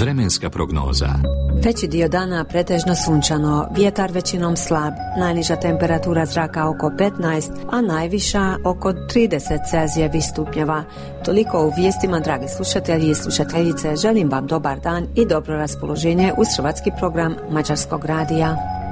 Vremenska prognoza. Veći dio dana pretežno sunčano, vjetar većinom slab, najniža temperatura zraka oko 15, a najviša oko 30 celzijevih stupnjeva. Toliko u vijestima, dragi slušatelji i slušateljice, želim vam dobar dan i dobro raspoloženje uz hrvatski program Mađarskog radija.